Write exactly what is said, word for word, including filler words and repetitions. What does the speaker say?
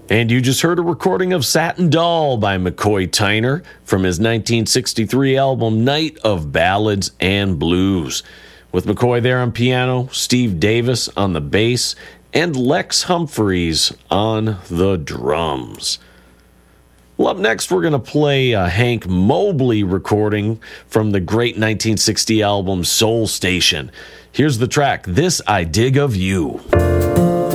And you just heard a recording of Satin Doll by McCoy Tyner from his nineteen sixty-three album Night of Ballads and Blues. With McCoy there on piano, Steve Davis on the bass, and Lex Humphreys on the drums. Well, up next, we're going to play a Hank Mobley recording from the great nineteen sixty album Soul Station. Here's the track, This I Dig of You.